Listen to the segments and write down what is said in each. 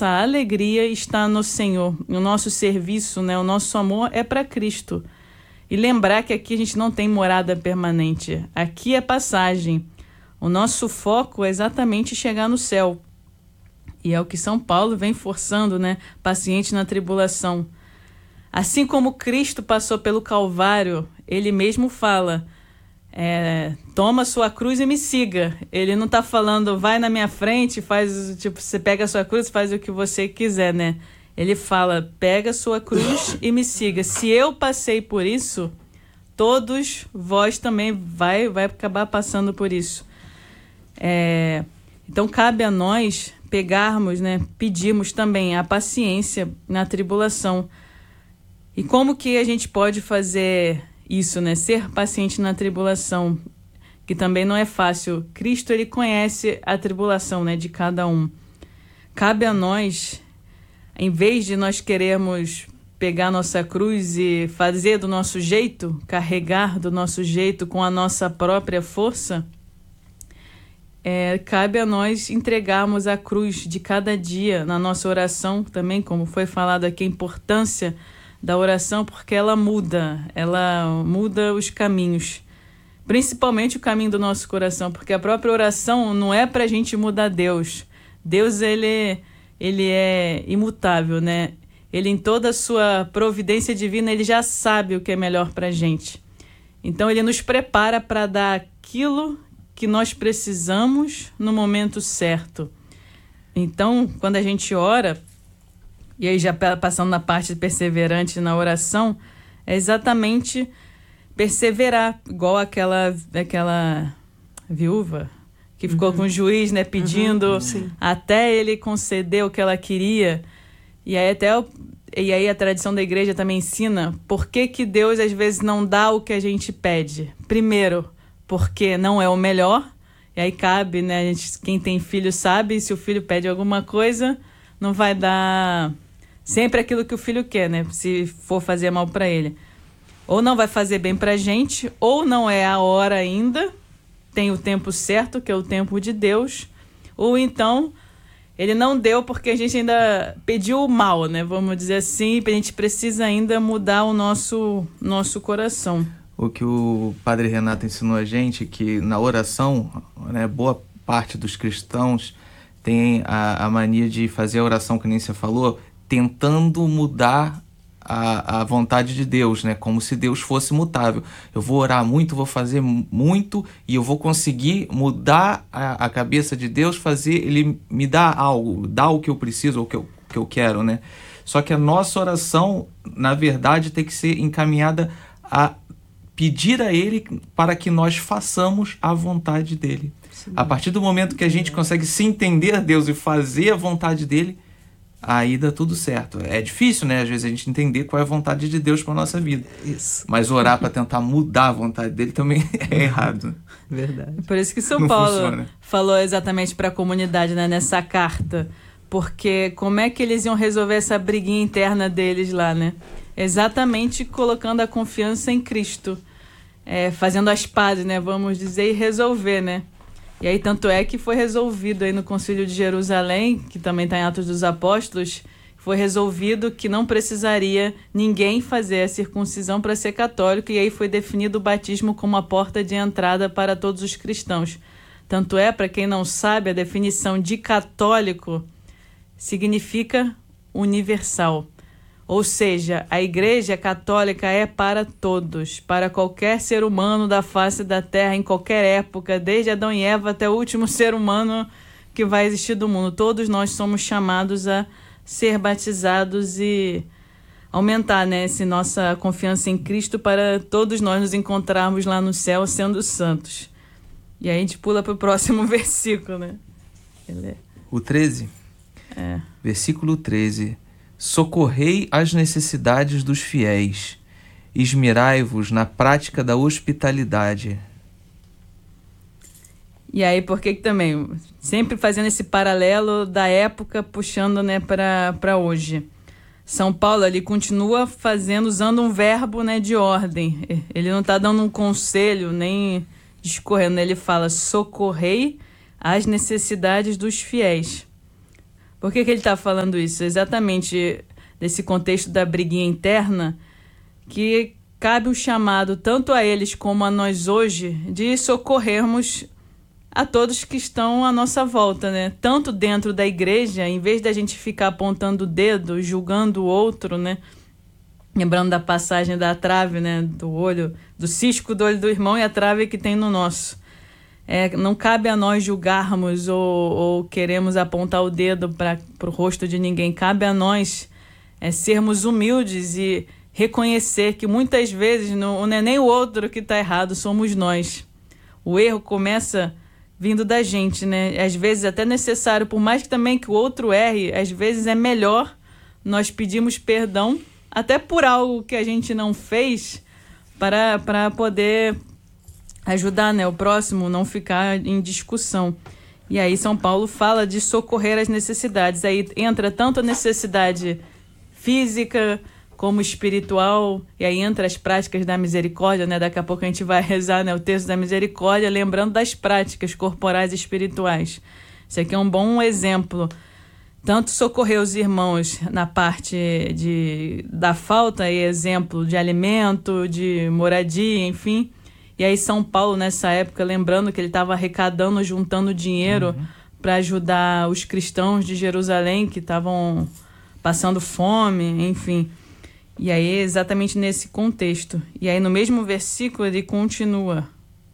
nossa alegria está no Senhor. O nosso serviço, né, o nosso amor é para Cristo. E lembrar que aqui a gente não tem morada permanente. Aqui é passagem. O nosso foco é exatamente chegar no céu. E é o que São Paulo vem forçando, né? Paciente na tribulação. Assim como Cristo passou pelo Calvário, ele mesmo fala, toma sua cruz e me siga. Ele não está falando, vai na minha frente, faz, tipo, você pega a sua cruz e faz o que você quiser, né? Ele fala, pega a sua cruz e me siga. Se eu passei por isso, todos vós também vai acabar passando por isso. Então cabe a nós pegarmos, né, pedirmos também a paciência na tribulação. E como que a gente pode fazer isso, né? Ser paciente na tribulação, que também não é fácil. Cristo, ele conhece a tribulação, né, de cada um. Cabe a nós, em vez de nós querermos pegar nossa cruz e fazer do nosso jeito, carregar do nosso jeito com a nossa própria força, cabe a nós entregarmos a cruz de cada dia na nossa oração também, como foi falado aqui, a importância da oração, porque ela muda os caminhos, principalmente o caminho do nosso coração, porque a própria oração não é para a gente mudar Deus. Deus, ele é imutável, né? Ele, em toda a sua providência divina, ele já sabe o que é melhor para a gente. Então, ele nos prepara para dar aquilo que nós precisamos no momento certo. Então, quando a gente ora, e aí já passando na parte perseverante na oração, é exatamente perseverar, igual aquela viúva que ficou com o juiz, né, pedindo até ele conceder o que ela queria. E aí a tradição da igreja também ensina por que Deus às vezes não dá o que a gente pede. Primeiro, porque não é o melhor, e aí cabe, né, quem tem filho sabe, se o filho pede alguma coisa, não vai dar sempre aquilo que o filho quer, né, se for fazer mal para ele. Ou não vai fazer bem pra gente, ou não é a hora ainda, tem o tempo certo, que é o tempo de Deus, ou então ele não deu porque a gente ainda pediu o mal, né, vamos dizer assim, a gente precisa ainda mudar o nosso coração. O que o Padre Renato ensinou a gente, que na oração, né, boa parte dos cristãos tem a mania de fazer a oração, que nem você falou, tentando mudar a vontade de Deus, né? Como se Deus fosse mutável. Eu vou orar muito, vou fazer muito e eu vou conseguir mudar a cabeça de Deus, fazer ele me dar algo, dar o que eu preciso ou o que eu quero, né? Só que a nossa oração, na verdade, tem que ser encaminhada a pedir a Ele para que nós façamos a vontade dEle. Sim. A partir do momento que a gente consegue se entender a Deus e fazer a vontade dEle, aí dá tudo certo. É difícil, né? Às vezes a gente entender qual é a vontade de Deus para a nossa vida. Isso. Mas orar para tentar mudar a vontade dele também é errado. Verdade. Por isso que São Paulo falou exatamente para a comunidade, né, nessa carta. Porque como é que eles iam resolver essa briguinha interna deles lá, né? Exatamente colocando a confiança em Cristo. Fazendo as pazes, né? Vamos dizer, e resolver, né? E aí, tanto é que foi resolvido aí no Concílio de Jerusalém, que também está em Atos dos Apóstolos, foi resolvido que não precisaria ninguém fazer a circuncisão para ser católico, e aí foi definido o batismo como a porta de entrada para todos os cristãos. Tanto é, para quem não sabe, a definição de católico significa universal. Ou seja, a Igreja Católica é para todos, para qualquer ser humano da face da Terra, em qualquer época, desde Adão e Eva até o último ser humano que vai existir do mundo. Todos nós somos chamados a ser batizados e aumentar, né, nossa confiança em Cristo para todos nós nos encontrarmos lá no céu sendo santos. E aí a gente pula para o próximo versículo, né? O 13? Versículo 13. Socorrei as necessidades dos fiéis, esmerai-vos na prática da hospitalidade. E aí, por que também? Sempre fazendo esse paralelo da época, puxando, né, para hoje. São Paulo ali continua usando um verbo, né, de ordem. Ele não está dando um conselho, nem discorrendo. Ele fala, socorrei as necessidades dos fiéis. Por que ele está falando isso? Exatamente desse contexto da briguinha interna, que cabe um chamado tanto a eles como a nós hoje de socorrermos a todos que estão à nossa volta, né? Tanto dentro da igreja, em vez da gente ficar apontando o dedo, julgando o outro, né? Lembrando da passagem da trave, né? Do olho, do cisco do olho do irmão e a trave que tem no nosso. Não cabe a nós julgarmos ou queremos apontar o dedo para o rosto de ninguém. Cabe a nós sermos humildes e reconhecer que muitas vezes não é nem o outro que está errado, somos nós. O erro começa vindo da gente, né? Às vezes até necessário, por mais que também que o outro erre, às vezes é melhor nós pedirmos perdão, até por algo que a gente não fez, para poder ajudar, né, o próximo, não ficar em discussão. E aí São Paulo fala de socorrer as necessidades. Aí entra tanto a necessidade física como espiritual, e aí entra as práticas da misericórdia, né? Daqui a pouco a gente vai rezar, né, o texto da misericórdia, lembrando das práticas corporais e espirituais. Isso aqui é um bom exemplo. Tanto socorrer os irmãos na parte da falta, e exemplo de alimento, de moradia, enfim. E aí São Paulo, nessa época, lembrando que ele estava arrecadando, juntando dinheiro para ajudar os cristãos de Jerusalém que estavam passando fome, enfim. E aí exatamente nesse contexto. E aí no mesmo versículo ele continua: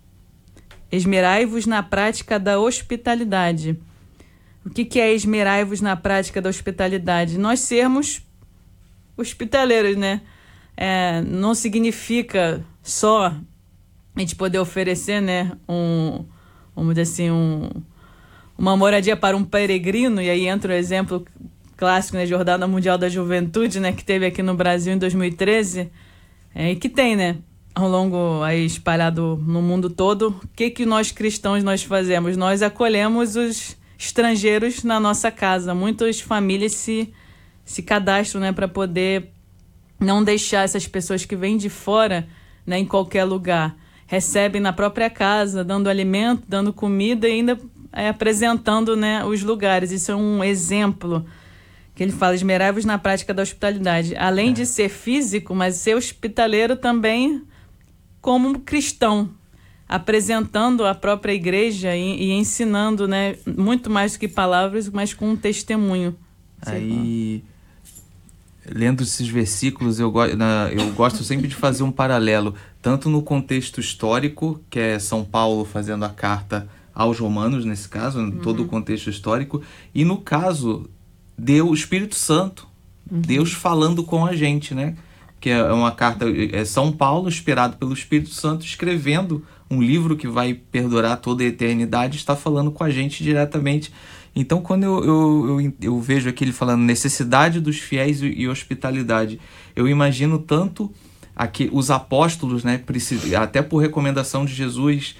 esmerai-vos na prática da hospitalidade. O que é esmerai-vos na prática da hospitalidade? Nós sermos hospitaleiros, né? Não significa só a gente poder oferecer, né, vamos dizer assim, uma moradia para um peregrino, e aí entra o exemplo clássico, né, Jornada Mundial da Juventude, né, que teve aqui no Brasil em 2013, e que tem, né, ao longo, aí espalhado no mundo todo. O que nós cristãos nós fazemos? Nós acolhemos os estrangeiros na nossa casa. Muitas famílias se cadastram, né, para poder não deixar essas pessoas que vêm de fora, né, em qualquer lugar. Recebem na própria casa, dando alimento, dando comida e ainda apresentando, né, os lugares. Isso é um exemplo que ele fala: esmerai-vos na prática da hospitalidade. Além de ser físico, mas ser hospitaleiro também como cristão, apresentando a própria igreja e ensinando, né, muito mais do que palavras, mas com um testemunho. Aí, lendo esses versículos, eu gosto sempre de fazer um paralelo, tanto no contexto histórico, que é São Paulo fazendo a carta aos romanos, nesse caso, em todo o contexto histórico, e no caso, o Espírito Santo, Deus falando com a gente, né? Que é uma carta, São Paulo, inspirado pelo Espírito Santo, escrevendo um livro que vai perdurar toda a eternidade, está falando com a gente diretamente. Então, quando eu vejo aqui ele falando necessidade dos fiéis e hospitalidade, eu imagino tanto aqui os apóstolos, né, até por recomendação de Jesus,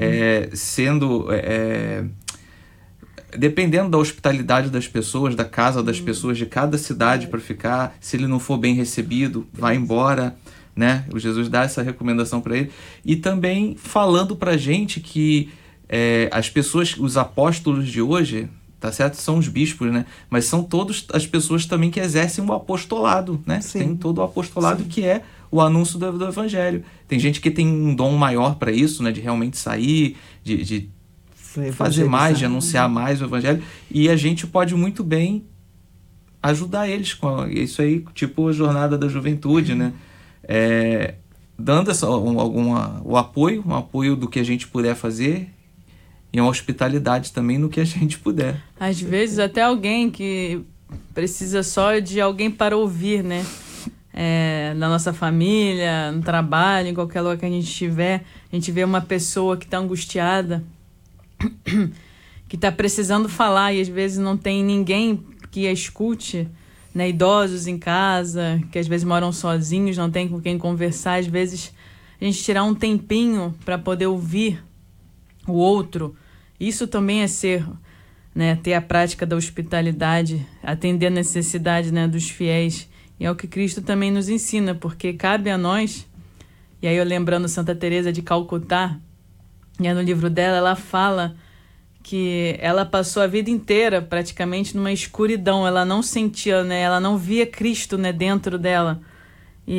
dependendo da hospitalidade das pessoas, da casa das pessoas, de cada cidade para ficar, se ele não for bem recebido, vai embora, né? O Jesus dá essa recomendação para ele. E também falando para a gente que as pessoas, os apóstolos de hoje, tá certo? São os bispos, né? Mas são todas as pessoas também que exercem o apostolado, né? Sim. Tem todo o apostolado. Sim. Que é o anúncio do evangelho. Tem gente que tem um dom maior para isso, né? De realmente sair, de fazer mais, de anunciar mais o evangelho, e a gente pode muito bem ajudar eles com isso aí, tipo a jornada da juventude, né? Dando o apoio do que a gente puder fazer, e uma hospitalidade também no que a gente puder. Às vezes até alguém que precisa só de alguém para ouvir, né? Na nossa família, no trabalho, em qualquer lugar que a gente estiver, a gente vê uma pessoa que está angustiada, que está precisando falar, e às vezes não tem ninguém que a escute, né? Idosos em casa, que às vezes moram sozinhos, não tem com quem conversar. Às vezes a gente tirar um tempinho para poder ouvir o outro, isso também é ser, né, ter a prática da hospitalidade, atender a necessidade, né, dos fiéis. E é o que Cristo também nos ensina, porque cabe a nós. E aí eu lembrando Santa Teresa de Calcutá, e no livro dela ela fala que ela passou a vida inteira praticamente numa escuridão. Ela não sentia, né? Ela não via Cristo, né, dentro dela. E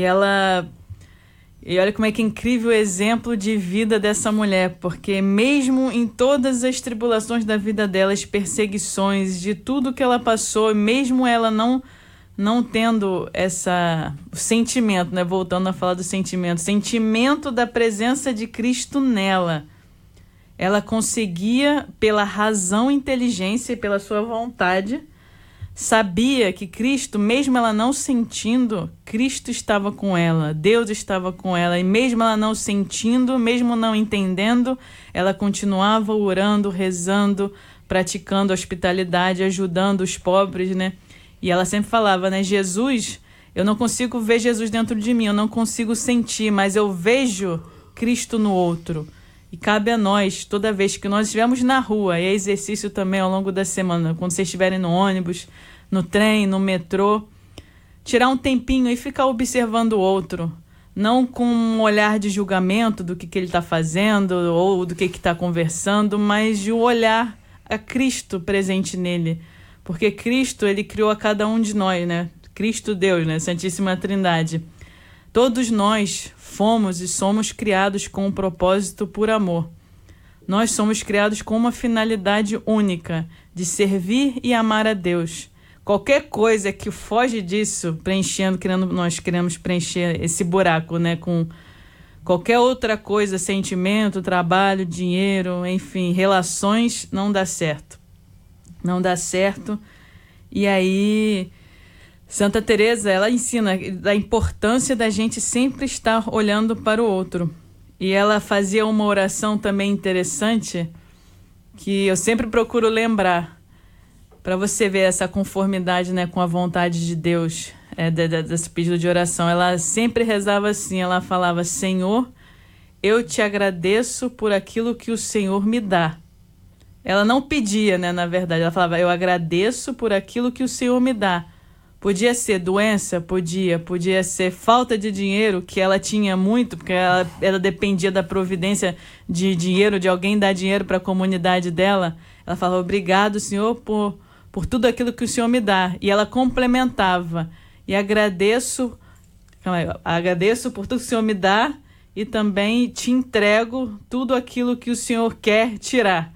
olha como é que é incrível o exemplo de vida dessa mulher, porque mesmo em todas as tribulações da vida dela, as perseguições, de tudo que ela passou, mesmo ela não tendo o sentimento, né? Voltando a falar do sentimento da presença de Cristo nela, ela conseguia, pela razão, inteligência e pela sua vontade, sabia que Cristo, mesmo ela não sentindo, Cristo estava com ela, Deus estava com ela, e mesmo ela não sentindo, mesmo não entendendo, ela continuava orando, rezando, praticando hospitalidade, ajudando os pobres, né? E ela sempre falava, né? Jesus, eu não consigo ver Jesus dentro de mim, eu não consigo sentir, mas eu vejo Cristo no outro. E cabe a nós, toda vez que nós estivermos na rua, e é exercício também ao longo da semana, quando vocês estiverem no ônibus, no trem, no metrô, tirar um tempinho e ficar observando o outro. Não com um olhar de julgamento do que ele está fazendo ou do que está conversando, mas de olhar a Cristo presente nele. Porque Cristo, ele criou a cada um de nós, né? Cristo Deus, né? Santíssima Trindade. Todos nós fomos e somos criados com um propósito por amor. Nós somos criados com uma finalidade única, de servir e amar a Deus. Qualquer coisa que foge disso, nós queremos preencher esse buraco, né? Com qualquer outra coisa, sentimento, trabalho, dinheiro, enfim, relações, não dá certo. Não dá certo. E aí, Santa Teresa, ela ensina a importância da gente sempre estar olhando para o outro. E ela fazia uma oração também interessante, que eu sempre procuro lembrar, para você ver essa conformidade, né, com a vontade de Deus, desse pedido de oração. Ela sempre rezava assim, ela falava: Senhor, eu te agradeço por aquilo que o Senhor me dá. Ela não pedia, né, na verdade, ela falava: eu agradeço por aquilo que o Senhor me dá. Podia ser doença? Podia ser falta de dinheiro, que ela tinha muito, porque ela dependia da providência de dinheiro, de alguém dar dinheiro para a comunidade dela. Ela falava: obrigado, Senhor, por tudo aquilo que o Senhor me dá. E ela complementava: e agradeço por tudo que o Senhor me dá, e também te entrego tudo aquilo que o Senhor quer tirar.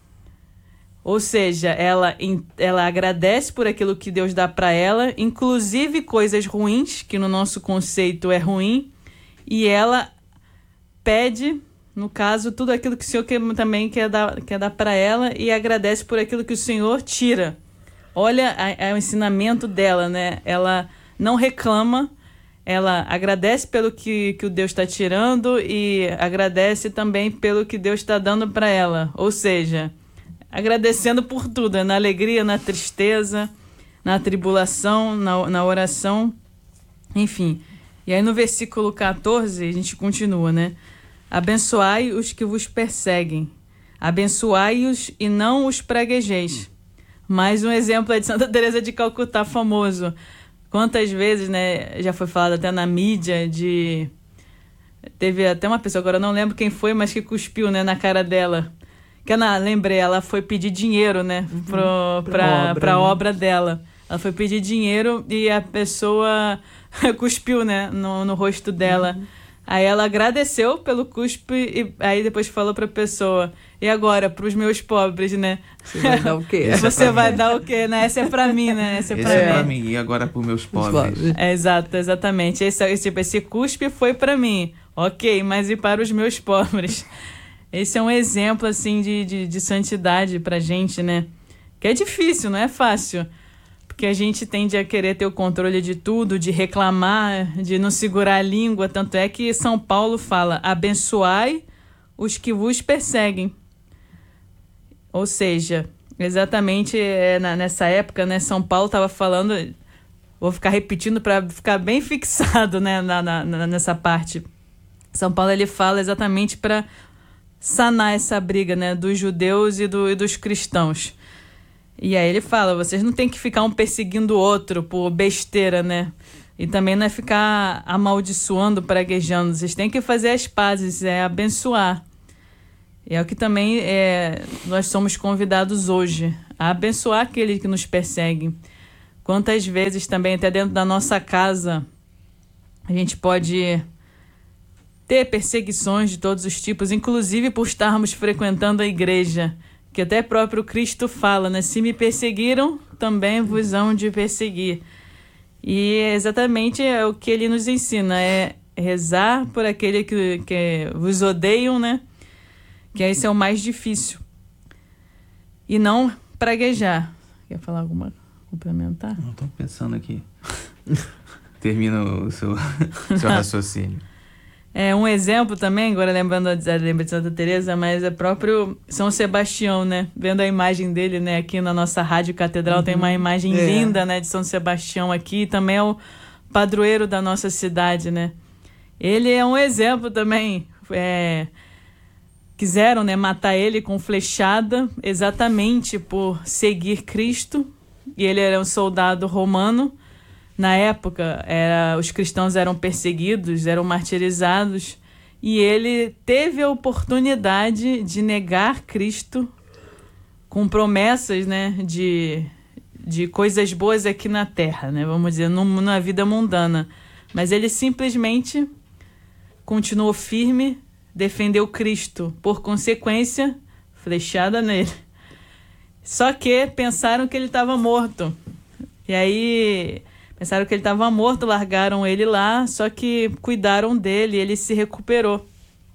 Ou seja, ela agradece por aquilo que Deus dá para ela, inclusive coisas ruins, que no nosso conceito é ruim, e ela pede, no caso, tudo aquilo que o Senhor também quer dar para ela, e agradece por aquilo que o Senhor tira. Olha o ensinamento dela, né? Ela não reclama, ela agradece pelo que o Deus está tirando e agradece também pelo que Deus está dando para ela. Ou seja, agradecendo por tudo, na alegria, na tristeza, na tribulação, na oração, enfim. E aí no versículo 14 a gente continua, né? Abençoai os que vos perseguem, abençoai-os e não os praguejeis. Mais um exemplo é de Santa Teresa de Calcutá, famoso. Quantas vezes, né, já foi falado até na mídia Teve até uma pessoa, agora eu não lembro quem foi, mas que cuspiu, né, na cara dela. Lembrei, ela foi pedir dinheiro, né, pra obra dela. Ela foi pedir dinheiro e a pessoa cuspiu, né, no rosto dela. Aí ela agradeceu pelo cuspe e aí depois falou pra pessoa: e agora, pros meus pobres, né? Você vai dar o quê? Você vai dar o quê, né? Essa é pra mim, né? Essa é pra mim. E agora pros meus pobres. Exatamente. Esse cuspe foi pra mim. Ok, mas e para os meus pobres? Esse é um exemplo, assim, de santidade pra gente, né? Que é difícil, não é fácil. Porque a gente tende a querer ter o controle de tudo, de reclamar, de não segurar a língua. Tanto é que São Paulo fala: abençoai os que vos perseguem. Ou seja, exatamente nessa época, né, São Paulo estava falando, vou ficar repetindo para ficar bem fixado, né, nessa parte. São Paulo, ele fala exatamente para sanar essa briga, né, dos judeus e dos cristãos. E aí ele fala: vocês não tem que ficar um perseguindo o outro por besteira, né? E também não é ficar amaldiçoando, praguejando. Vocês têm que fazer as pazes, abençoar. É o que também nós somos convidados hoje, a abençoar aquele que nos persegue. Quantas vezes também, até dentro da nossa casa, a gente pode ter perseguições de todos os tipos, inclusive por estarmos frequentando a igreja, que até próprio Cristo fala, né? Se me perseguiram, também vos hão de perseguir. E exatamente é o que ele nos ensina, é rezar por aquele que vos odeiam, né? Que esse é o mais difícil. E não praguejar. Quer falar alguma complementar? Não, estou pensando aqui. Termina o seu raciocínio. Um exemplo também, agora lembrando de Santa Teresa, mas é próprio São Sebastião, né? Vendo a imagem dele, né? Aqui na nossa Rádio Catedral tem uma imagem linda, né? De São Sebastião aqui. Também é o padroeiro da nossa cidade, né? Ele é um exemplo também. Quiseram, né, matar ele com flechada exatamente por seguir Cristo. E ele era um soldado romano. Na época, os cristãos eram perseguidos, eram martirizados. E ele teve a oportunidade de negar Cristo com promessas, né, de coisas boas aqui na terra, né, vamos dizer, na vida mundana. Mas ele simplesmente continuou firme, defendeu Cristo, por consequência, flechada nele. Só que pensaram que ele estava morto. E aí, pensaram que ele estava morto, largaram ele lá, só que cuidaram dele e ele se recuperou.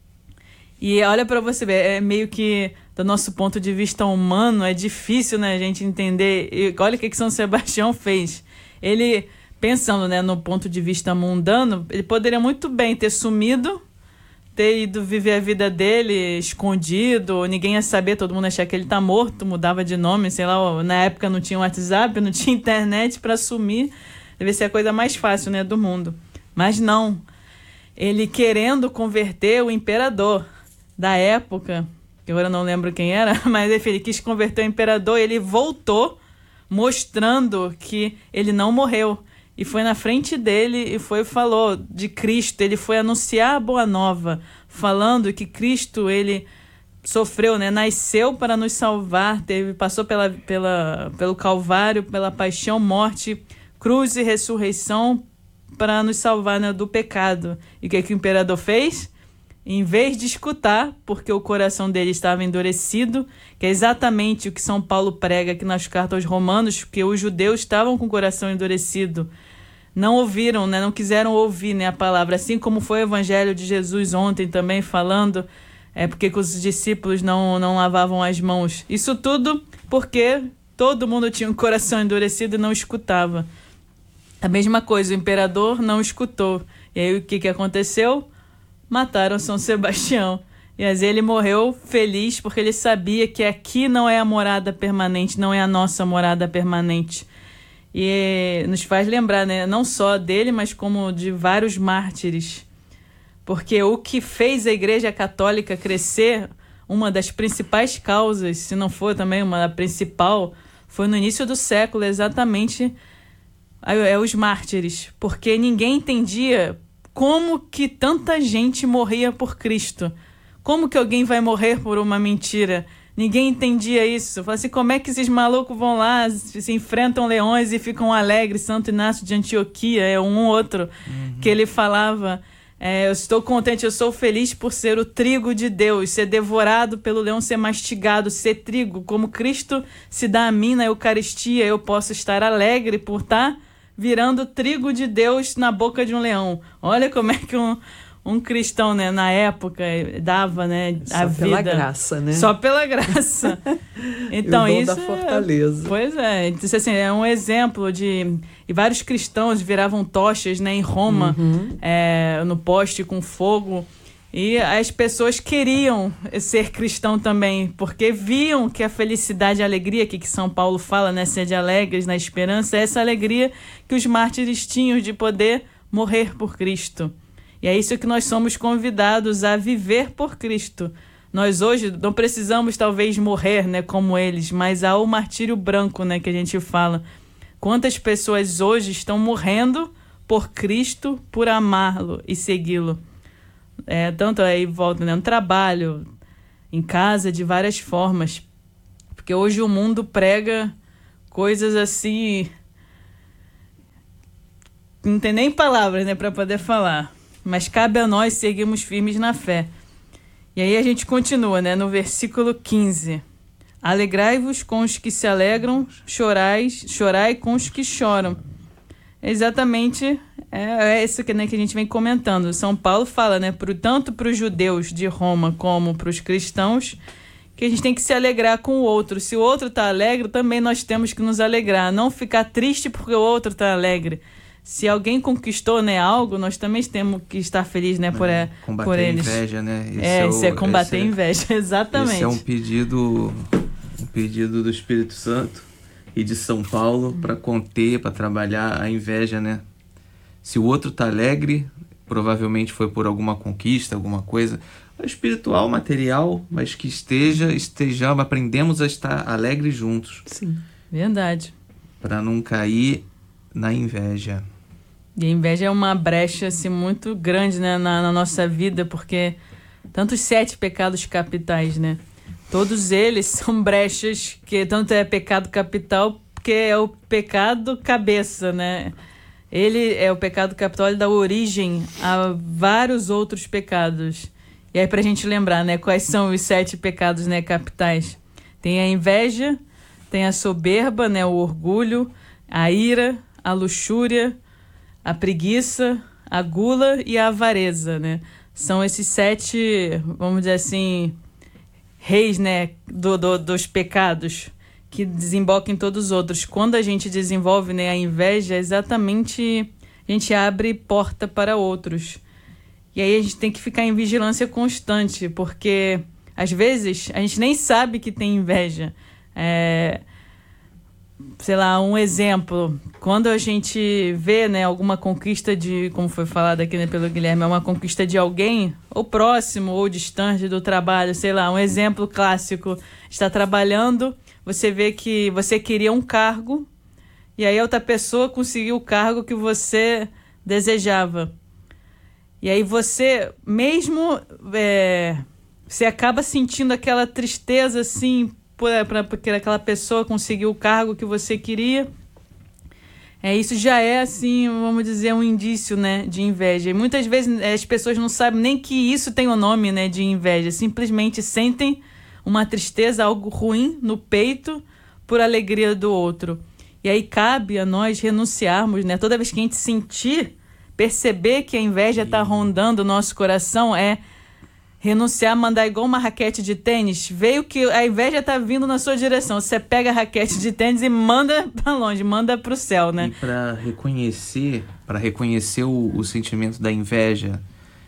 E olha para você ver, é meio que, do nosso ponto de vista humano, é difícil, né, a gente entender. E olha o que São Sebastião fez. Ele, pensando, né, no ponto de vista mundano, ele poderia muito bem ter sumido, ter ido viver a vida dele escondido, ninguém ia saber, todo mundo achar que ele tá morto, mudava de nome, sei lá, na época não tinha WhatsApp, não tinha internet para sumir, deve ser a coisa mais fácil, né, do mundo. Mas não, ele querendo converter o imperador da época, que agora eu não lembro quem era, mas enfim, ele quis converter o imperador, ele voltou mostrando que ele não morreu. E foi na frente dele e falou de Cristo. Ele foi anunciar a boa nova, falando que Cristo, ele sofreu, né? Nasceu para nos salvar, passou pelo Calvário, pela paixão, morte, cruz e ressurreição para nos salvar, né, do pecado. E o que o imperador fez? Em vez de escutar, porque o coração dele estava endurecido, que é exatamente o que São Paulo prega aqui nas cartas aos Romanos, porque os judeus estavam com o coração endurecido, não ouviram, né, não quiseram ouvir, né, a palavra, assim como foi o evangelho de Jesus ontem também falando, porque os discípulos não lavavam as mãos. Isso tudo porque todo mundo tinha um coração endurecido e não escutava. A mesma coisa, o imperador não escutou. E aí o que aconteceu? Mataram São Sebastião. E assim ele morreu feliz porque ele sabia que aqui não é a morada permanente, não é a nossa morada permanente. E nos faz lembrar, né, não só dele, mas como de vários mártires. Porque o que fez a Igreja Católica crescer, uma das principais causas, se não for também uma principal, foi no início do século, exatamente os mártires. Porque ninguém entendia como que tanta gente morria por Cristo. Como que alguém vai morrer por uma mentira? Ninguém entendia isso. Falei assim, como é que esses malucos vão lá, se enfrentam leões e ficam alegres? Santo Inácio de Antioquia é um outro que ele falava, eu estou contente, eu sou feliz por ser o trigo de Deus, ser devorado pelo leão, ser mastigado, ser trigo. Como Cristo se dá a mim na Eucaristia, eu posso estar alegre por estar virando trigo de Deus na boca de um leão. Olha como é que um cristão, né, na época dava, né, a vida. Só pela graça, né? Só pela graça. Então, isso da fortaleza. Pois é. Então, assim, é um exemplo de... E vários cristãos viravam tochas, né, em Roma, no poste com fogo. E as pessoas queriam ser cristão também, porque viam que a felicidade e a alegria que São Paulo fala, né, ser de alegres na esperança, é essa alegria que os mártires tinham de poder morrer por Cristo. E é isso que nós somos convidados a viver por Cristo. Nós hoje não precisamos talvez morrer, né, como eles, mas há o martírio branco, né, que a gente fala. Quantas pessoas hoje estão morrendo por Cristo, por amá-lo e segui-lo? Tanto aí volta, né, no trabalho, em casa, de várias formas. Porque hoje o mundo prega coisas assim... Não tem nem palavras, né, para poder falar. Mas cabe a nós seguirmos firmes na fé. E aí a gente continua, né, no versículo 15. Alegrai-vos com os que se alegram, chorai com os que choram. Exatamente isso que, né, que a gente vem comentando. São Paulo fala, né, tanto para os judeus de Roma como para os cristãos, que a gente tem que se alegrar com o outro. Se o outro está alegre, também nós temos que nos alegrar. Não ficar triste porque o outro está alegre. Se alguém conquistou, né, algo, nós também temos que estar felizes, né, por eles. Combater a inveja, né? Isso é combater a inveja, exatamente. Esse é um pedido do Espírito Santo e de São Paulo para conter, para trabalhar a inveja, né? Se o outro está alegre, provavelmente foi por alguma conquista, alguma coisa espiritual, material, mas que estejamos, aprendemos a estar alegres juntos. Sim, verdade. Para não cair na inveja. E a inveja é uma brecha assim, muito grande, né, na nossa vida, porque tantos 7 pecados capitais, né? Todos eles são brechas, que tanto é pecado capital, porque é o pecado cabeça, né? Ele é o pecado capital, ele dá origem a vários outros pecados. E aí pra gente lembrar, né, quais são os 7 pecados, né, capitais? Tem a inveja, tem a soberba, né, o orgulho, a ira, a luxúria, a preguiça, a gula e a avareza, né? São esses 7, vamos dizer assim, reis, né, dos pecados que desembocam em todos os outros. Quando a gente desenvolve, né, a inveja, exatamente a gente abre porta para outros. E aí a gente tem que ficar em vigilância constante, porque às vezes a gente nem sabe que tem inveja. Sei lá, um exemplo, quando a gente vê, né, alguma conquista como foi falado aqui, né, pelo Guilherme, uma conquista de alguém, ou próximo, ou distante do trabalho, sei lá, um exemplo clássico, está trabalhando, você vê que você queria um cargo, e aí outra pessoa conseguiu o cargo que você desejava. E aí você, mesmo, você acaba sentindo aquela tristeza, assim, porque aquela pessoa conseguiu o cargo que você queria. Isso já é, assim, vamos dizer, um indício, né, de inveja. E muitas vezes as pessoas não sabem nem que isso tem o nome, né, de inveja. Simplesmente sentem uma tristeza, algo ruim no peito por alegria do outro. E aí cabe a nós renunciarmos, né? Toda vez que a gente perceber que a inveja está rondando o nosso coração, renunciar, mandar igual uma raquete de tênis. Veio que a inveja tá vindo na sua direção. Você pega a raquete de tênis e manda para longe, manda pro céu, né? E para reconhecer o sentimento da inveja,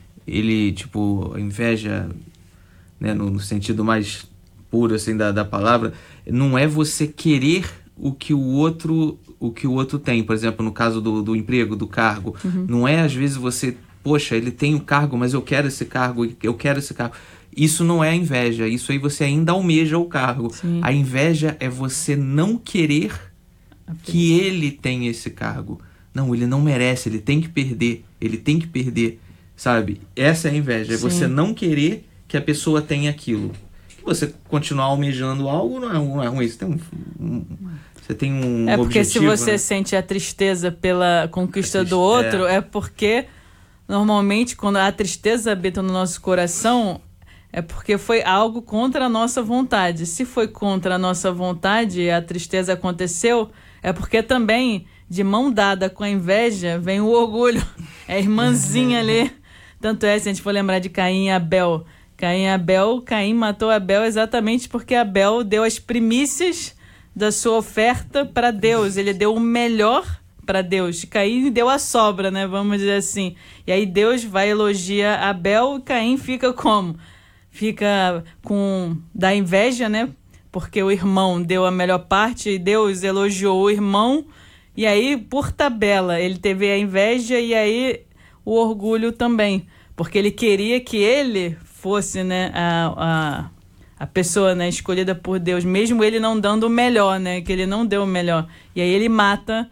a inveja, né, no sentido mais puro assim da palavra, não é você querer o que o outro tem. Por exemplo, no caso do emprego, do cargo. Uhum. Não é às vezes você... Poxa, ele tem o cargo, mas eu quero esse cargo, Isso não é inveja, isso aí você ainda almeja o cargo. Sim. A inveja é você não querer que ele tenha esse cargo. Não, ele não merece, ele tem que perder, sabe? Essa é a inveja, é você não querer que a pessoa tenha aquilo. Se você continuar almejando algo, não é ruim, você tem um objetivo. Porque se você sente a tristeza pela conquista do outro, é porque... Normalmente, quando a tristeza habita no nosso coração, é porque foi algo contra a nossa vontade. Se foi contra a nossa vontade e a tristeza aconteceu, é porque também, de mão dada com a inveja, vem o orgulho. É a irmãzinha ali. Tanto se a gente for lembrar de Caim e Abel. Caim matou Abel exatamente porque Abel deu as primícias da sua oferta para Deus. Ele deu o melhor para Deus. Caim deu a sobra, né? Vamos dizer assim. E aí Deus vai elogiar Abel e Caim fica como? Fica da inveja, né? Porque o irmão deu a melhor parte e Deus elogiou o irmão. E aí, por tabela, ele teve a inveja e aí o orgulho também. Porque ele queria que ele fosse, né, a pessoa, né, escolhida por Deus, mesmo ele não dando o melhor, né? Que ele não deu o melhor. E aí ele mata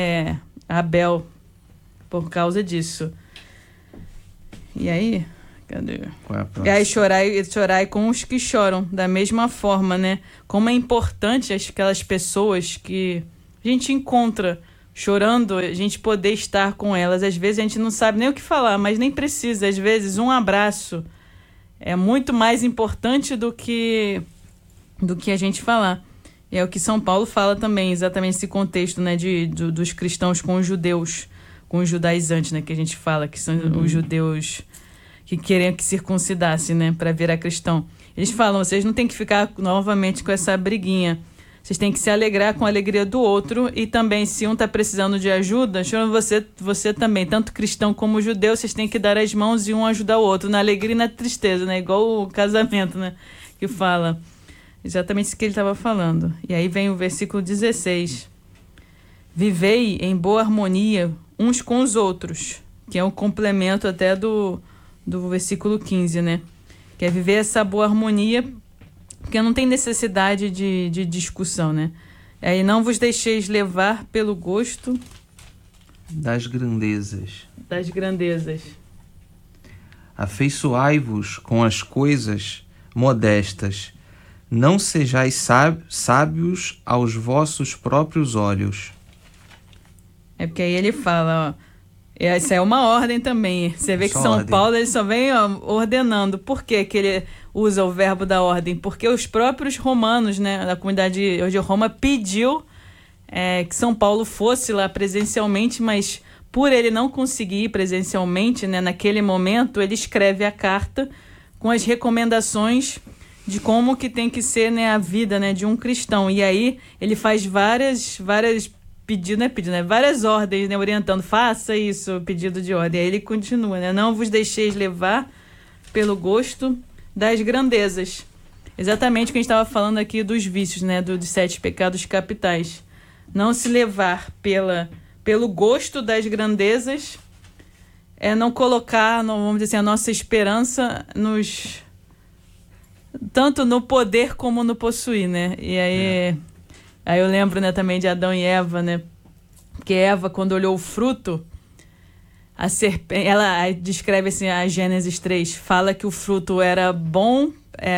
Abel por causa disso. E aí, Cadê? Qual é a próxima? Aí chorai com os que choram, da mesma forma, né? Como é importante aquelas pessoas que a gente encontra chorando, a gente poder estar com elas. Às vezes a gente não sabe nem o que falar, mas nem precisa. Às vezes um abraço é muito mais importante do que a gente falar. E é o que São Paulo fala também, exatamente esse contexto, né, dos cristãos com os judeus, com os judaizantes, né, que a gente fala, que são os judeus que queriam que circuncidasse, né, para virar cristão. Eles falam, vocês não tem que ficar novamente com essa briguinha. Vocês têm que se alegrar com a alegria do outro, e também, se um está precisando de ajuda, chama você também, tanto cristão como judeu, vocês têm que dar as mãos e um ajudar o outro, na alegria e na tristeza, né? Igual o casamento, né? Que fala exatamente isso que ele estava falando. E aí vem o versículo 16. Vivei em boa harmonia uns com os outros, que é um complemento até do versículo 15, né? Que é viver essa boa harmonia, porque não tem necessidade de discussão, né? Aí não vos deixeis levar pelo gosto das grandezas. Afeiçoai-vos com as coisas modestas. Não sejais sábios aos vossos próprios olhos. É porque aí ele fala, ó, essa é uma ordem também. Você vê que São Paulo ele só vem ordenando. Por que ele usa o verbo da ordem? Porque os próprios romanos, né, da comunidade de Roma, pediu que São Paulo fosse lá presencialmente, mas por ele não conseguir ir presencialmente, né, naquele momento, ele escreve a carta com as recomendações de como que tem que ser, né, a vida, né, de um cristão. E aí ele faz várias várias ordens, né, orientando, faça isso, pedido de ordem. Aí ele continua, né, não vos deixeis levar pelo gosto das grandezas. Exatamente o que a gente estava falando aqui dos vícios, né, dos 7 pecados capitais. Não se levar pelo gosto das grandezas é não colocar, vamos dizer assim, a nossa esperança tanto no poder como no possuir, né? E aí eu lembro, né, também de Adão e Eva, né? Porque Eva, quando olhou o fruto, a serpente, ela descreve assim, a Gênesis 3, fala que o fruto era bom,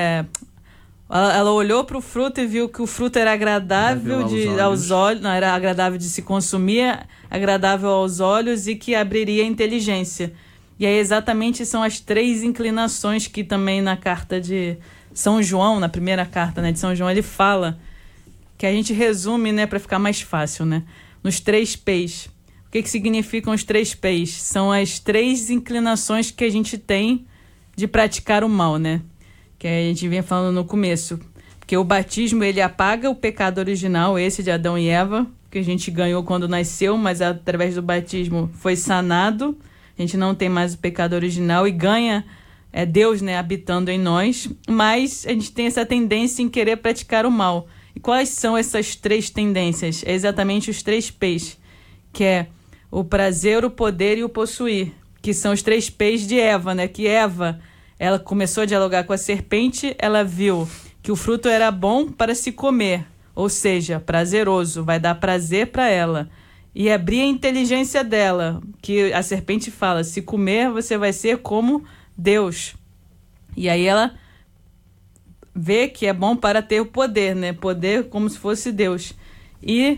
ela olhou para o fruto e viu que o fruto era agradável aos olhos, não, era agradável de se consumir, agradável aos olhos e que abriria a inteligência. E aí exatamente são as 3 inclinações que também na carta de São João, na primeira carta, né, de São João, ele fala, que a gente resume, né, para ficar mais fácil, né, nos 3 P's. O que significam os 3 P's? São as 3 inclinações que a gente tem de praticar o mal, né? Que a gente vinha falando no começo. Porque o batismo, ele apaga o pecado original, esse de Adão e Eva, que a gente ganhou quando nasceu, mas através do batismo foi sanado. A gente não tem mais o pecado original e ganha Deus, né, habitando em nós. Mas a gente tem essa tendência em querer praticar o mal. E quais são essas 3 tendências? É exatamente os 3 P's, que é o prazer, o poder e o possuir, que são os 3 P's de Eva, né? Que Eva, ela começou a dialogar com a serpente, ela viu que o fruto era bom para se comer, ou seja, prazeroso, vai dar prazer para ela. E abrir a inteligência dela, que a serpente fala, se comer você vai ser como Deus. E aí ela vê que é bom para ter o poder, né? Poder como se fosse Deus. E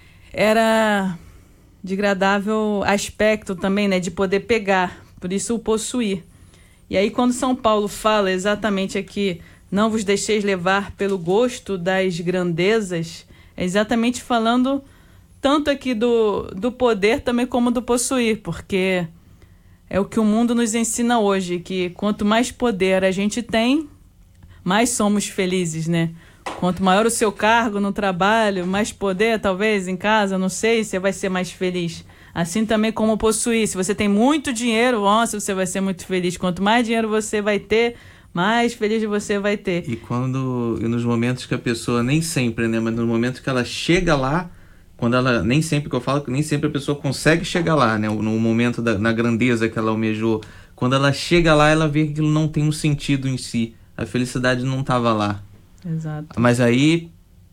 era de agradável aspecto também, né? De poder pegar, por isso o possuir. E aí quando São Paulo fala exatamente aqui, não vos deixeis levar pelo gosto das grandezas, é exatamente falando tanto aqui do poder também como do possuir, porque é o que o mundo nos ensina hoje, que quanto mais poder a gente tem, mais somos felizes, né? Quanto maior o seu cargo no trabalho, mais poder, talvez, em casa, não sei, você vai ser mais feliz. Assim também como possuir. Se você tem muito dinheiro, nossa, você vai ser muito feliz. Quanto mais dinheiro você vai ter, mais feliz você vai ter. E nos momentos que a pessoa, nem sempre, né? Mas no momento que ela chega lá, nem sempre a pessoa consegue chegar lá, né? No momento na grandeza que ela almejou. Quando ela chega lá, ela vê que aquilo não tem um sentido em si. A felicidade não estava lá. Exato. Mas aí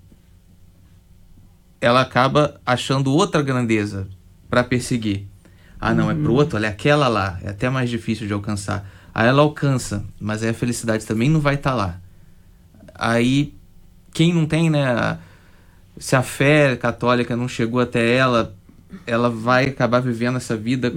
ela acaba achando outra grandeza para perseguir. Ah, não, é pro outro, olha, aquela lá, é até mais difícil de alcançar. Aí ela alcança, mas aí a felicidade também não vai estar lá. Aí, quem não tem, né? Se a fé católica não chegou até ela, ela vai acabar vivendo essa vida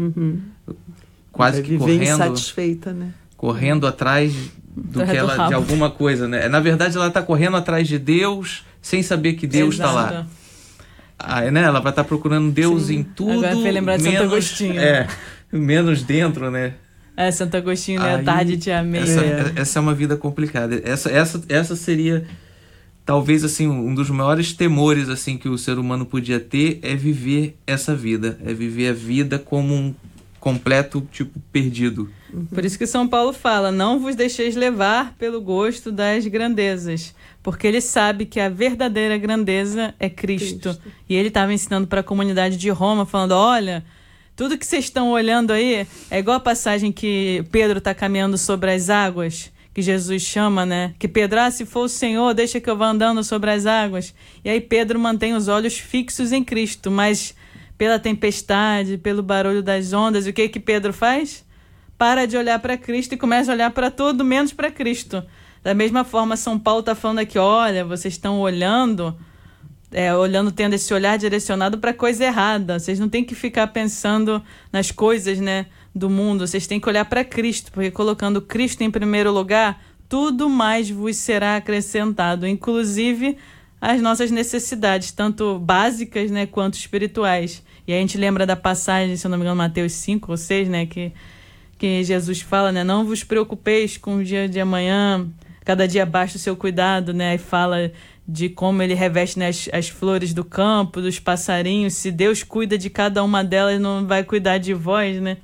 quase que correndo, insatisfeita, né? Correndo atrás do que ela, de alguma coisa, né? Na verdade, ela está correndo atrás de Deus sem saber que Deus está lá. Aí, né? Ela vai estar procurando Deus em tudo. Agora foi lembrar de Santo Agostinho. Menos dentro, né? Santo Agostinho, né? Tarde te amei. Essa é uma vida complicada. Essa seria, talvez, assim, um dos maiores temores, assim, que o ser humano podia ter, é viver essa vida. É viver a vida como um completo, tipo, perdido. Por isso que São Paulo fala, não vos deixeis levar pelo gosto das grandezas, porque ele sabe que a verdadeira grandeza é Cristo. E ele estava ensinando para a comunidade de Roma, falando, olha, tudo que vocês estão olhando aí é igual a passagem que Pedro está caminhando sobre as águas, que Jesus chama, né? Que Pedro, se for o Senhor, deixa que eu vá andando sobre as águas. E aí Pedro mantém os olhos fixos em Cristo, mas pela tempestade, pelo barulho das ondas, e o que Pedro faz? Para de olhar para Cristo e começa a olhar para tudo, menos para Cristo. Da mesma forma, São Paulo está falando aqui, olha, vocês estão olhando, tendo esse olhar direcionado para coisa errada. Vocês não têm que ficar pensando nas coisas, né, do mundo. Vocês têm que olhar para Cristo, porque colocando Cristo em primeiro lugar, tudo mais vos será acrescentado, inclusive as nossas necessidades, tanto básicas, né, quanto espirituais. E aí a gente lembra da passagem, se eu não me engano, Mateus 5 ou 6, né, que Jesus fala, né, não vos preocupeis com o dia de amanhã, cada dia basta o seu cuidado, né, e fala de como ele reveste, né, as flores do campo, dos passarinhos. Se Deus cuida de cada uma delas, não vai cuidar de vós, né?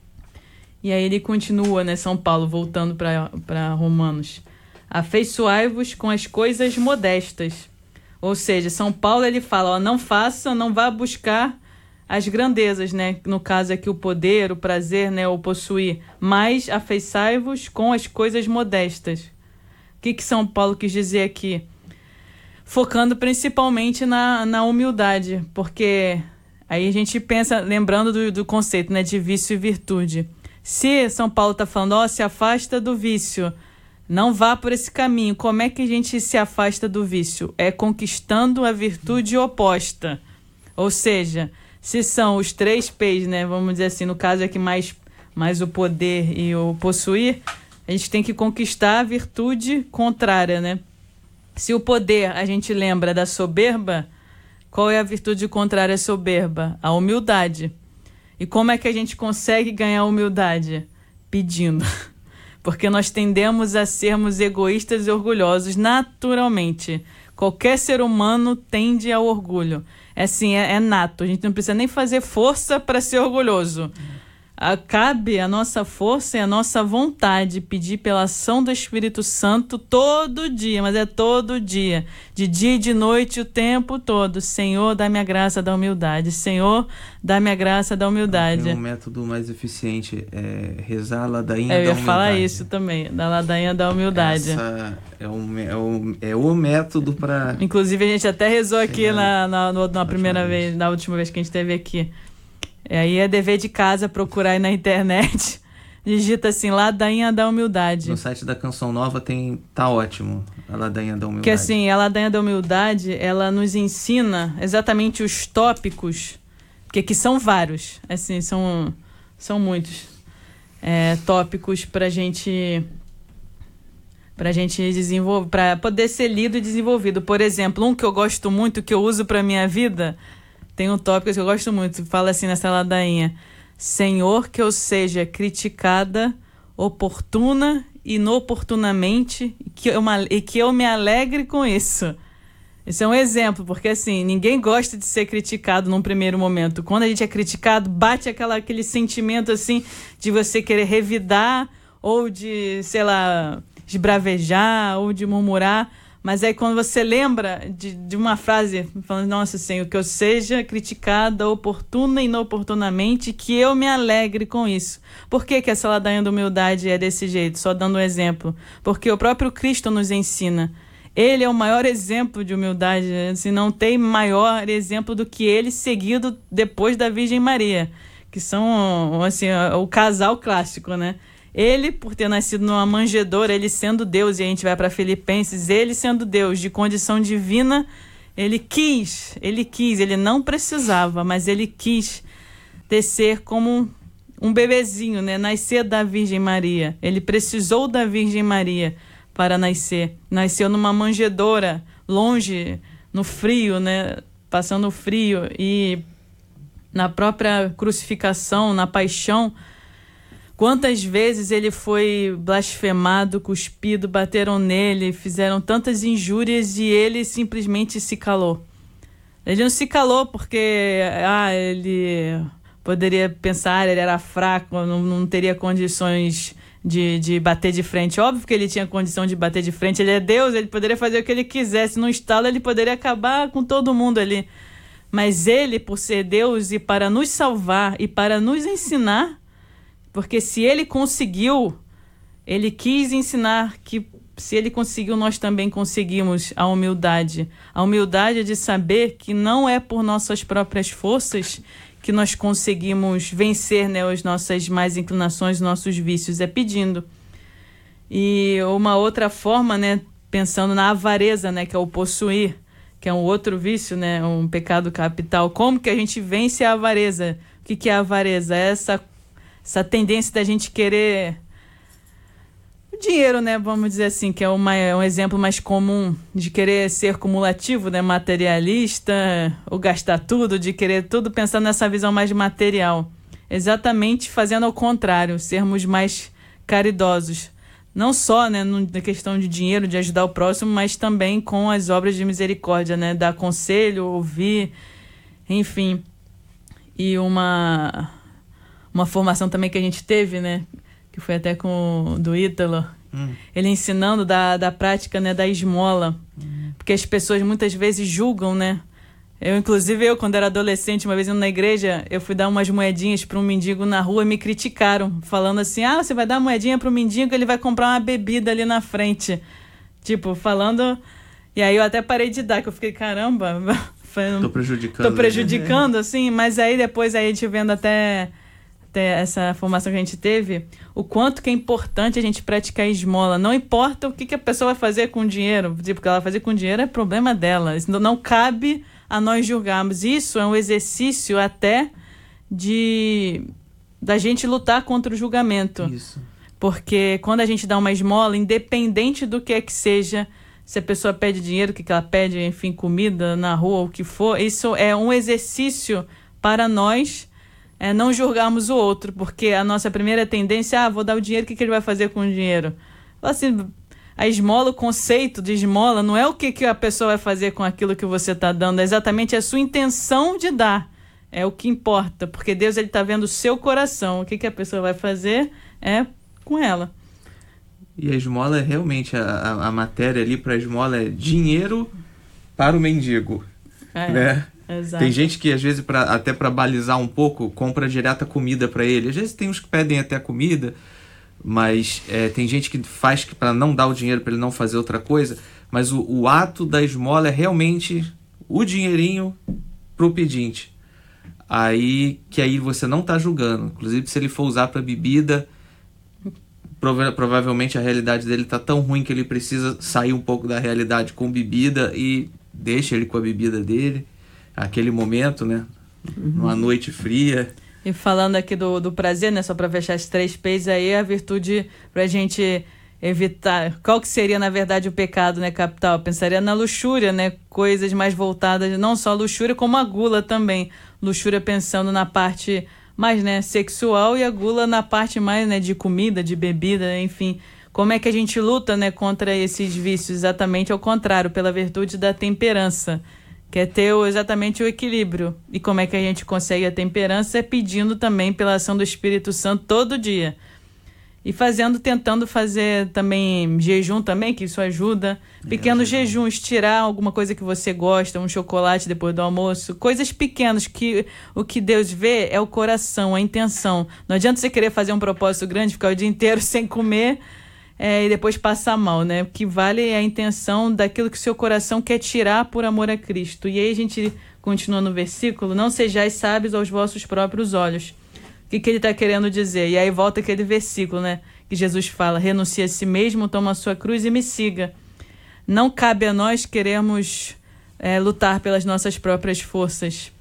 E aí ele continua, né, São Paulo, voltando para Romanos. Afeiçoai-vos com as coisas modestas. Ou seja, São Paulo ele fala, não vá buscar as grandezas, né? No caso aqui o poder, o prazer, né? O possuir. Mas afeiçai-vos com as coisas modestas. O que São Paulo quis dizer aqui? Focando principalmente na humildade, porque aí a gente pensa, lembrando do conceito, né? De vício e virtude. Se São Paulo está falando, se afasta do vício, não vá por esse caminho. Como é que a gente se afasta do vício? É conquistando a virtude oposta. Ou seja, se são os 3 P's, né? Vamos dizer assim, no caso aqui mais o poder e o possuir, a gente tem que conquistar a virtude contrária, né? Se o poder, a gente lembra da soberba, qual é a virtude contrária à soberba? A humildade. E como é que a gente consegue ganhar humildade? Pedindo. Porque nós tendemos a sermos egoístas e orgulhosos naturalmente. Qualquer ser humano tende ao orgulho. É nato. A gente não precisa nem fazer força para ser orgulhoso. Cabe a nossa força e a nossa vontade pedir pela ação do Espírito Santo todo dia, mas é todo dia, de dia e de noite, o tempo todo. Senhor, dá-me a graça da humildade. Senhor, dá-me a graça da humildade. Um método mais eficiente é rezar a ladainha da humildade. Eu ia falar isso também, da ladainha da humildade. Essa é o método para... Inclusive, a gente até rezou aqui na primeira vez, na última vez que a gente esteve aqui. Aí é dever de casa procurar aí na internet. Digita assim, ladainha da humildade. No site da Canção Nova tá ótimo, a ladainha da humildade. Que assim, a ladainha da humildade, ela nos ensina exatamente os tópicos, porque que são vários, assim, são muitos tópicos pra gente desenvolver, para poder ser lido e desenvolvido. Por exemplo, um que eu gosto muito, que eu uso pra minha vida, tem um tópico que eu gosto muito, fala assim nessa ladainha: Senhor, que eu seja criticada, oportuna e inoportunamente, e que eu me alegre com isso. Esse é um exemplo, porque assim, ninguém gosta de ser criticado num primeiro momento. Quando a gente é criticado, bate aquele sentimento assim de você querer revidar, ou de, sei lá, esbravejar, ou de murmurar. Mas aí quando você lembra de uma frase falando, nossa Senhor, que eu seja criticada oportuna e inoportunamente, que eu me alegre com isso. Por que essa ladainha da humildade é desse jeito? Só dando um exemplo. Porque o próprio Cristo nos ensina. Ele é o maior exemplo de humildade. Assim, não tem maior exemplo do que ele, seguido depois da Virgem Maria, que são assim, o casal clássico, né? Ele, por ter nascido numa manjedoura, ele sendo Deus, e a gente vai para Filipenses, ele sendo Deus, de condição divina, ele quis, ele não precisava, mas ele quis descer como um bebezinho, né? Nascer da Virgem Maria. Ele precisou da Virgem Maria para nascer. Nasceu numa manjedoura, longe, no frio, né? Passando frio, e na própria crucificação, na paixão, quantas vezes ele foi blasfemado, cuspido, bateram nele, fizeram tantas injúrias e ele simplesmente se calou. Ele não se calou porque ele poderia pensar, ele era fraco, não teria condições de bater de frente. Óbvio que ele tinha condição de bater de frente, ele é Deus, ele poderia fazer o que ele quisesse. No estalo ele poderia acabar com todo mundo ali. Mas ele, por ser Deus e para nos salvar e para nos ensinar, porque se ele conseguiu, ele quis ensinar que se ele conseguiu, nós também conseguimos a humildade. A humildade de saber que não é por nossas próprias forças que nós conseguimos vencer, né, as nossas más inclinações, nossos vícios, é pedindo. E uma outra forma, né, pensando na avareza, né, que é o possuir, que é um outro vício, né, um pecado capital. Como que a gente vence a avareza? O que é a avareza? É essa tendência da gente querer o dinheiro, né? Vamos dizer assim, que é um exemplo mais comum de querer ser cumulativo, né? Materialista, ou gastar tudo, de querer tudo pensando nessa visão mais material. Exatamente fazendo ao contrário, sermos mais caridosos. Não só, né, na questão de dinheiro, de ajudar o próximo, mas também com as obras de misericórdia, né? Dar conselho, ouvir, enfim. E uma formação também que a gente teve, né? Que foi até com do Ítalo. Ele ensinando da prática, né, da esmola. Porque as pessoas muitas vezes julgam, né? Inclusive, quando era adolescente, uma vez indo na igreja, eu fui dar umas moedinhas para um mendigo na rua e me criticaram, falando assim, você vai dar moedinha para o mendigo, ele vai comprar uma bebida ali na frente. Tipo, falando... E aí eu até parei de dar, que eu fiquei, caramba... Tô prejudicando, assim. Mas aí depois, a gente vendo até essa formação que a gente teve, o quanto que é importante a gente praticar esmola. Não importa o que a pessoa vai fazer com o dinheiro. Tipo, o que ela vai fazer com o dinheiro é problema dela. Isso não cabe a nós julgarmos. Isso é um exercício até da gente lutar contra o julgamento. Isso. Porque quando a gente dá uma esmola, independente do que é que seja, se a pessoa pede dinheiro, o que ela pede, enfim, comida na rua, o que for, isso é um exercício para nós não julgarmos o outro, porque a nossa primeira tendência vou dar o dinheiro, o que ele vai fazer com o dinheiro? Assim, a esmola, o conceito de esmola, não é o que a pessoa vai fazer com aquilo que você está dando, é exatamente a sua intenção de dar. É o que importa, porque Deus está vendo o seu coração. O que a pessoa vai fazer é com ela. E a esmola é realmente, a matéria ali para a esmola é dinheiro para o mendigo. Né? Exato. Tem gente que às vezes, até para balizar um pouco, compra direto a comida para ele. Às vezes tem uns que pedem até a comida, mas tem gente que faz para não dar o dinheiro, para ele não fazer outra coisa. Mas o ato da esmola é realmente o dinheirinho para o pedinte. Aí você não está julgando. Inclusive, se ele for usar para bebida, provavelmente a realidade dele está tão ruim que ele precisa sair um pouco da realidade com bebida e deixa ele com a bebida dele. Aquele momento, né? Numa noite fria. E falando aqui do prazer, né? Só para fechar as 3 P's aí, a virtude pra gente evitar... Qual que seria, na verdade, o pecado, né, capital? Eu pensaria na luxúria, né? Coisas mais voltadas, não só a luxúria, como a gula também. Luxúria pensando na parte mais, né, sexual e a gula na parte mais, né, de comida, de bebida, enfim. Como é que a gente luta, né, contra esses vícios? Exatamente ao contrário, pela virtude da temperança. Que é ter exatamente o equilíbrio. E como é que a gente consegue a temperança? É pedindo também pela ação do Espírito Santo todo dia. E tentando fazer também jejum também, que isso ajuda. Pequenos jejuns, tirar alguma coisa que você gosta, um chocolate depois do almoço. Coisas pequenas, que o que Deus vê é o coração, a intenção. Não adianta você querer fazer um propósito grande, ficar o dia inteiro sem comer... e depois passar mal, né? O que vale é a intenção daquilo que o seu coração quer tirar por amor a Cristo. E aí a gente continua no versículo, não sejais sábios aos vossos próprios olhos. O que ele está querendo dizer? E aí volta aquele versículo, né? que Jesus fala, renuncie a si mesmo, toma a sua cruz e me siga. Não cabe a nós querermos lutar pelas nossas próprias forças.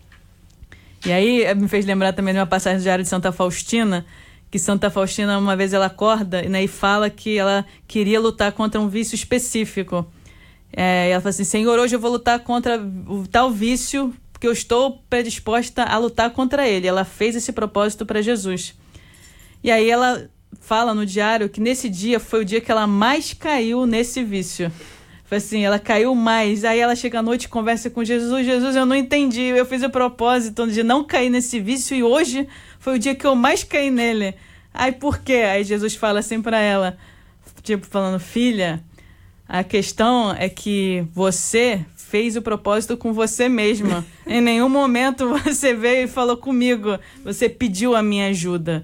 E aí me fez lembrar também de uma passagem do Diário de Santa Faustina, que Santa Faustina, uma vez ela acorda, né, e fala que ela queria lutar contra um vício específico. Ela fala assim, Senhor, hoje eu vou lutar contra o tal vício, porque eu estou predisposta a lutar contra ele. Ela fez esse propósito para Jesus. E aí ela fala no diário que nesse dia foi o dia que ela mais caiu nesse vício. Foi assim, ela caiu mais. Aí ela chega à noite e conversa com Jesus. Jesus, eu não entendi. Eu fiz o propósito de não cair nesse vício e hoje foi o dia que eu mais caí nele. Aí por quê? Aí Jesus fala assim para ela, tipo falando, filha, a questão é que você fez o propósito com você mesma. Em nenhum momento você veio e falou comigo. Você pediu a minha ajuda.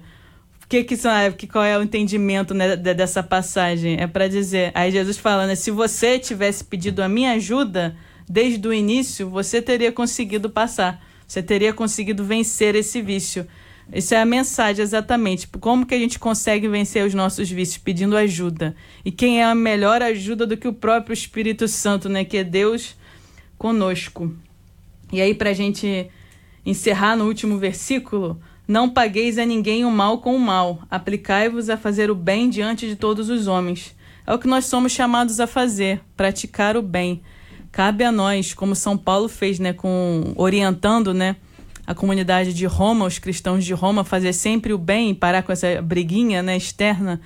Qual é o entendimento, né, dessa passagem? É para dizer, aí Jesus fala, né, se você tivesse pedido a minha ajuda desde o início, você teria conseguido passar, você teria conseguido vencer esse vício. Essa é a mensagem exatamente, como que a gente consegue vencer os nossos vícios? Pedindo ajuda. E quem é a melhor ajuda do que o próprio Espírito Santo, né, que é Deus conosco. E aí, para a gente encerrar no último versículo, não pagueis a ninguém o mal com o mal, aplicai-vos a fazer o bem diante de todos os homens. É o que nós somos chamados a fazer, praticar o bem. Cabe a nós, como São Paulo fez, né, orientando, né, a comunidade de Roma, os cristãos de Roma, fazer sempre o bem, parar com essa briguinha, né, externa,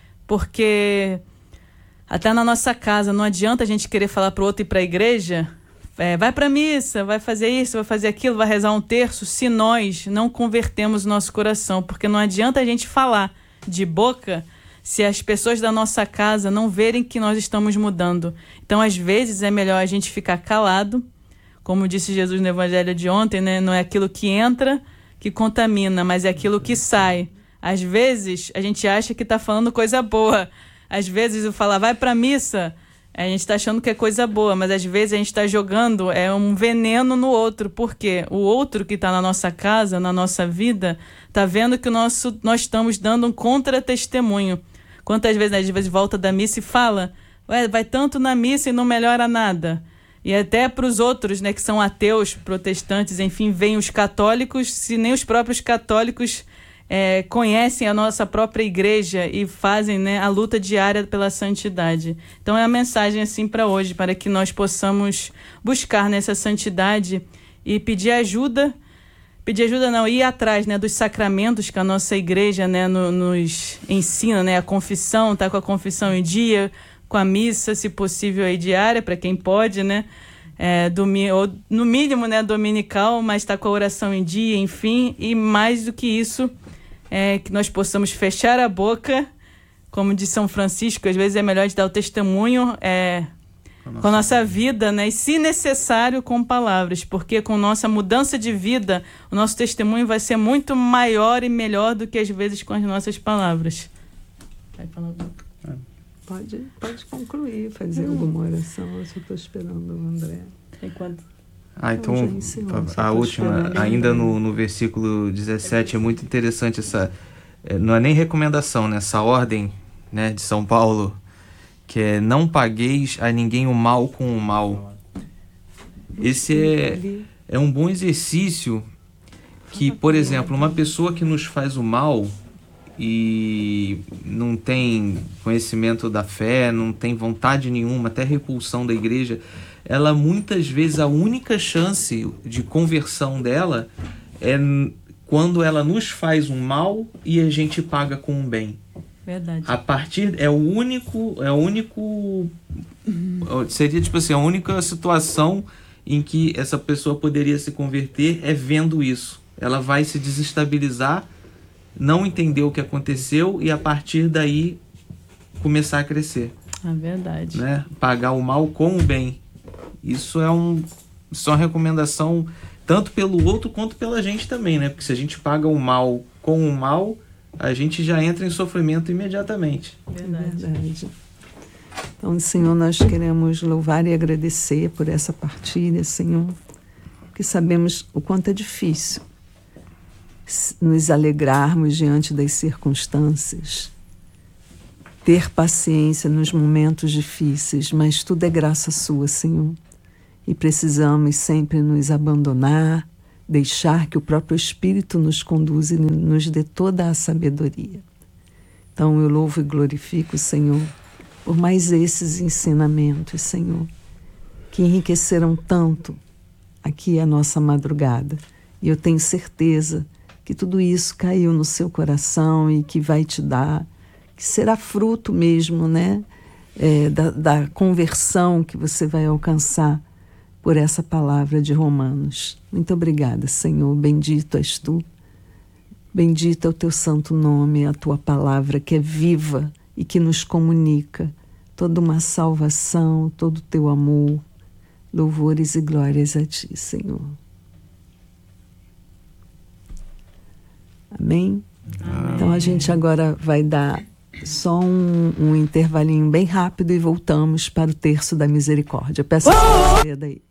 porque até na nossa casa não adianta a gente querer falar para o outro ir para a igreja, vai para a missa, vai fazer isso, vai fazer aquilo, vai rezar um terço, se nós não convertemos o nosso coração, porque não adianta a gente falar de boca se as pessoas da nossa casa não verem que nós estamos mudando. Então, às vezes, é melhor a gente ficar calado, como disse Jesus no Evangelho de ontem, né? Não é aquilo que entra que contamina, mas é aquilo que sai. Às vezes, a gente acha que está falando coisa boa. Às vezes, eu falo, vai para a missa, a gente está achando que é coisa boa, mas às vezes a gente está jogando um veneno no outro. Por quê? O outro que está na nossa casa, na nossa vida, está vendo que nós estamos dando um contra-testemunho. Quantas vezes, às vezes, volta da missa e fala, vai tanto na missa e não melhora nada. E até para os outros, né, que são ateus, protestantes, enfim, vêm os católicos, se nem os próprios católicos conhecem a nossa própria igreja e fazem, né, a luta diária pela santidade. Então é a mensagem assim para hoje, para que nós possamos buscar nessa santidade e pedir ajuda não, ir atrás, né, dos sacramentos que a nossa igreja, né, nos ensina, né, a confissão, tá com a confissão em dia, com a missa, se possível, aí diária, para quem pode, né, ou no mínimo, né, dominical, mas está com a oração em dia, enfim, e mais do que isso, que nós possamos fechar a boca, como diz São Francisco, às vezes é melhor de dar o testemunho com a nossa vida, né, e se necessário com palavras, porque com nossa mudança de vida, o nosso testemunho vai ser muito maior e melhor do que às vezes com as nossas palavras. Vai falar alguma coisa? Pode concluir, fazer alguma oração. Eu só estou esperando o André. Enquanto... então a última, ainda no versículo 17, é muito interessante essa... não é nem recomendação, né? Essa ordem, né, de São Paulo, que é não pagueis a ninguém o mal com o mal. Esse é um bom exercício que, por exemplo, uma pessoa que nos faz o mal e não tem conhecimento da fé, não tem vontade nenhuma, até repulsão da igreja, ela muitas vezes, a única chance de conversão dela é quando ela nos faz um mal e a gente paga com um bem. Verdade. Seria tipo assim, a única situação em que essa pessoa poderia se converter é vendo isso. Ela vai se desestabilizar, não entender o que aconteceu e a partir daí começar a crescer. É verdade. Né? Pagar o mal com o bem. Isso é uma recomendação tanto pelo outro quanto pela gente também, né? Porque se a gente paga o mal com o mal, a gente já entra em sofrimento imediatamente. Verdade. Então, Senhor, nós queremos louvar e agradecer por essa partilha, Senhor, porque sabemos o quanto é difícil nos alegrarmos diante das circunstâncias, ter paciência nos momentos difíceis, mas tudo é graça sua, Senhor. E precisamos sempre nos abandonar, deixar que o próprio Espírito nos conduza e nos dê toda a sabedoria. Então eu louvo e glorifico o Senhor por mais esses ensinamentos, Senhor, que enriqueceram tanto aqui a nossa madrugada. E eu tenho certeza que tudo isso caiu no seu coração e que vai te dar, que será fruto mesmo, né, da conversão que você vai alcançar por essa palavra de Romanos. Muito obrigada, Senhor. Bendito és tu. Bendito é o teu santo nome, a tua palavra que é viva e que nos comunica toda uma salvação, todo o teu amor. Louvores e glórias a ti, Senhor. Amém? Então a gente agora vai dar só um intervalinho bem rápido e voltamos para o terço da misericórdia. Peço que você saia daí.